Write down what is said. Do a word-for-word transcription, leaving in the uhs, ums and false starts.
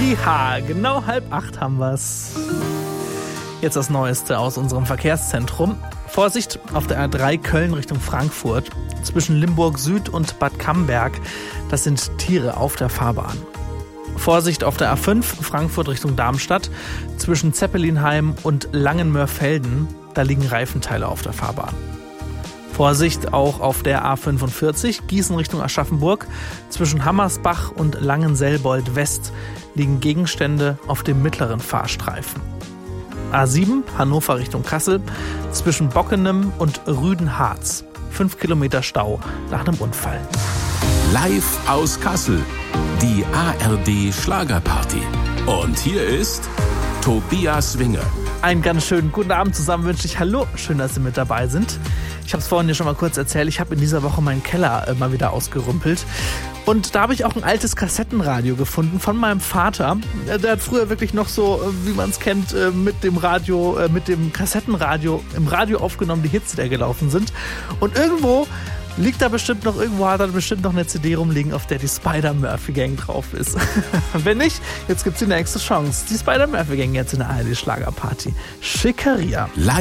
Ja, genau halb acht haben wir's. Jetzt das Neueste aus unserem Verkehrszentrum. Vorsicht auf der A drei Köln Richtung Frankfurt. Zwischen Limburg Süd und Bad Camberg. Das sind Tiere auf der Fahrbahn. Vorsicht auf der A fünf Frankfurt Richtung Darmstadt. Zwischen Zeppelinheim und Langenmörfelden. Da liegen Reifenteile auf der Fahrbahn. Vorsicht auch auf der A fünfundvierzig Gießen Richtung Aschaffenburg. Zwischen Hammersbach und Langenselbold West liegen Gegenstände auf dem mittleren Fahrstreifen. A sieben Hannover Richtung Kassel. Zwischen Bockenem und Rüdenharz. Fünf Kilometer Stau nach einem Unfall. Live aus Kassel. Die A R D Schlagerparty. Und hier ist Tobias Winger. Einen ganz schönen guten Abend zusammen wünsche ich. Hallo, schön, dass Sie mit dabei sind. Ich habe es vorhin ja schon mal kurz erzählt, ich habe in dieser Woche meinen Keller äh, mal wieder ausgerümpelt. Und da habe ich auch ein altes Kassettenradio gefunden von meinem Vater. Der hat früher wirklich noch so, wie man es kennt, mit dem Radio, mit dem Kassettenradio im Radio aufgenommen, die Hits, die da gelaufen sind. Und irgendwo liegt da bestimmt noch, irgendwo hat er bestimmt noch eine C D rumliegen, auf der die Spider-Murphy-Gang drauf ist. Wenn nicht, jetzt gibt es die nächste Chance. Die Spider-Murphy-Gang jetzt in der A R D Schlagerparty. Schickeria.